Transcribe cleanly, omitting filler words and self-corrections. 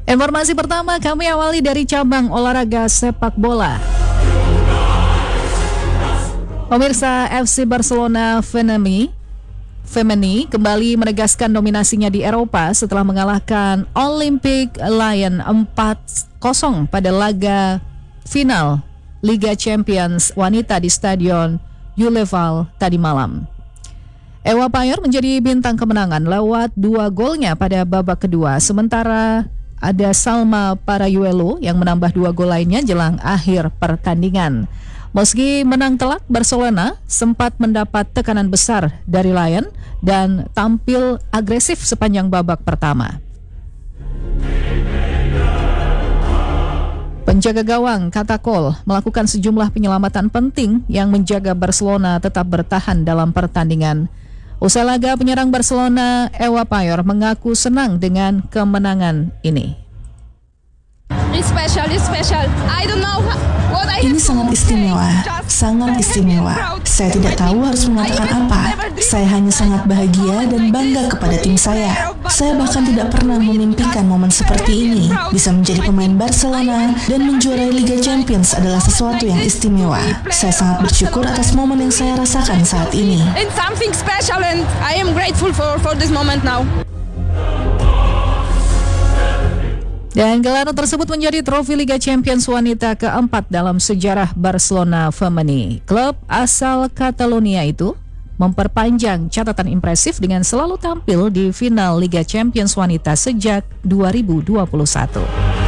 Informasi pertama kami awali dari cabang olahraga sepak bola. Pemirsa, FC Barcelona Femení kembali menegaskan dominasinya di Eropa setelah mengalahkan Olympique Lyon 4-0 pada laga final Liga Champions wanita di Stadion Juleval tadi malam. Ewa Payor menjadi bintang kemenangan lewat 2 golnya pada babak kedua, sementara ada Salma Parayuelo yang menambah 2 gol lainnya jelang akhir pertandingan. Meski menang telak, Barcelona sempat mendapat tekanan besar dari Lyon dan tampil agresif sepanjang babak pertama. Penjaga gawang Katakol melakukan sejumlah penyelamatan penting yang menjaga Barcelona tetap bertahan dalam pertandingan. Usai laga, penyerang Barcelona Ewa Payor mengaku senang dengan kemenangan ini. Ini sangat istimewa. Saya tidak tahu harus mengatakan apa. Saya hanya sangat bahagia dan bangga kepada tim saya. Saya bahkan tidak pernah memimpikan momen seperti ini. Bisa menjadi pemain Barcelona dan menjuarai Liga Champions adalah sesuatu yang istimewa. Saya sangat bersyukur atas momen yang saya rasakan saat ini. It's something special and I am grateful for this moment now. Dan gelaran tersebut menjadi trofi Liga Champions wanita keempat dalam sejarah Barcelona Femení. Klub asal Catalonia itu memperpanjang catatan impresif dengan selalu tampil di final Liga Champions wanita sejak 2021.